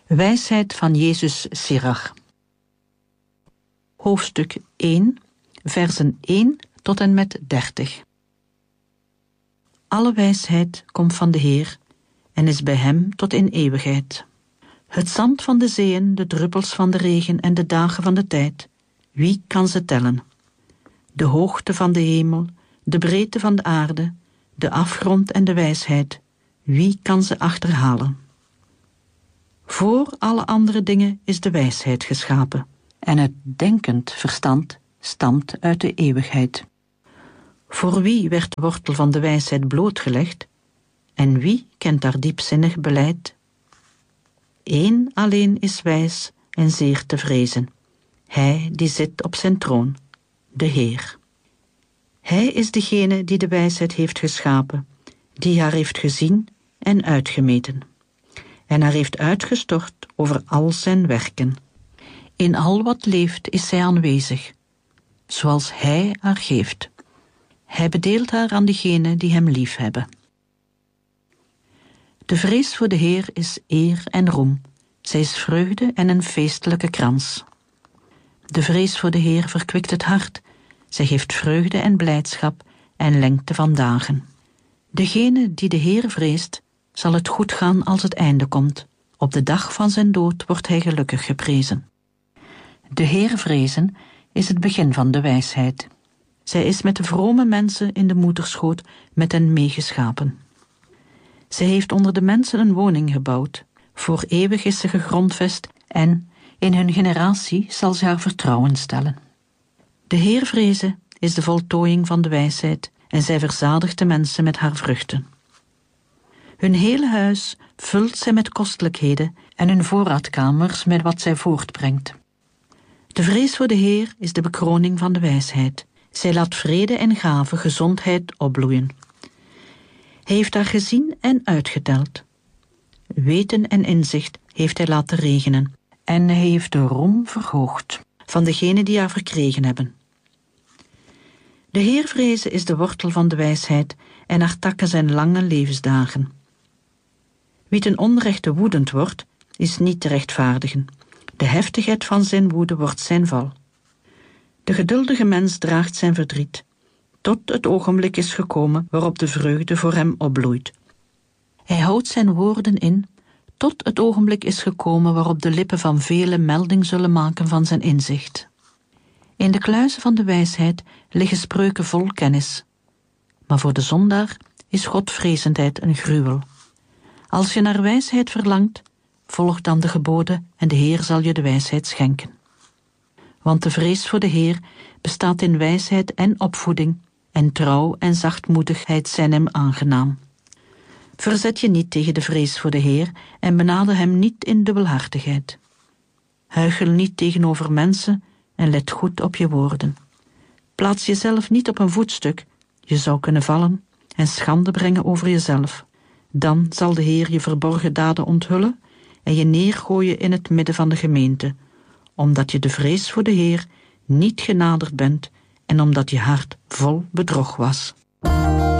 Wijsheid van Jezus Sirach. Hoofdstuk 1, versen 1 tot en met 30. Alle wijsheid komt van de Heer en is bij hem tot in eeuwigheid. Het zand van de zeeën, de druppels van de regen en de dagen van de tijd, wie kan ze tellen? De hoogte van de hemel, de breedte van de aarde, de afgrond en de wijsheid, wie kan ze achterhalen? Voor alle andere dingen is de wijsheid geschapen, en het denkend verstand stamt uit de eeuwigheid. Voor wie werd de wortel van de wijsheid blootgelegd, en wie kent haar diepzinnig beleid? Eén alleen is wijs en zeer te vrezen, hij die zit op zijn troon, de Heer. Hij is degene die de wijsheid heeft geschapen, die haar heeft gezien en uitgemeten, en haar heeft uitgestort over al zijn werken. In al wat leeft is zij aanwezig, zoals hij haar geeft. Hij bedeelt haar aan diegenen die hem lief hebben. De vrees voor de Heer is eer en roem, zij is vreugde en een feestelijke krans. De vrees voor de Heer verkwikt het hart, zij geeft vreugde en blijdschap en lengte van dagen. Degene die de Heer vreest, zal het goed gaan als het einde komt. Op de dag van zijn dood wordt hij gelukkig geprezen. De Heer vrezen is het begin van de wijsheid. Zij is met de vrome mensen in de moederschoot met hen meegeschapen. Zij heeft onder de mensen een woning gebouwd. Voor eeuwig is ze gegrondvest en in hun generatie zal ze haar vertrouwen stellen. De Heer vrezen is de voltooiing van de wijsheid en zij verzadigt de mensen met haar vruchten. Hun hele huis vult zij met kostelijkheden en hun voorraadkamers met wat zij voortbrengt. De vrees voor de Heer is de bekroning van de wijsheid. Zij laat vrede en gave, gezondheid opbloeien. Hij heeft haar gezien en uitgeteld. Weten en inzicht heeft hij laten regenen. En hij heeft de roem verhoogd van degenen die haar verkregen hebben. De Heer vrezen is de wortel van de wijsheid en haar takken zijn lange levensdagen. Wie ten onrechte woedend wordt, is niet te rechtvaardigen. De heftigheid van zijn woede wordt zijn val. De geduldige mens draagt zijn verdriet, tot het ogenblik is gekomen waarop de vreugde voor hem opbloeit. Hij houdt zijn woorden in, tot het ogenblik is gekomen waarop de lippen van velen melding zullen maken van zijn inzicht. In de kluizen van de wijsheid liggen spreuken vol kennis, maar voor de zondaar is godvrezendheid een gruwel. Als je naar wijsheid verlangt, volg dan de geboden en de Heer zal je de wijsheid schenken. Want de vrees voor de Heer bestaat in wijsheid en opvoeding, en trouw en zachtmoedigheid zijn hem aangenaam. Verzet je niet tegen de vrees voor de Heer en benader hem niet in dubbelhartigheid. Huichel niet tegenover mensen en let goed op je woorden. Plaats jezelf niet op een voetstuk, je zou kunnen vallen en schande brengen over jezelf. Dan zal de Heer je verborgen daden onthullen en je neergooien in het midden van de gemeente, omdat je de vrees voor de Heer niet genaderd bent en omdat je hart vol bedrog was.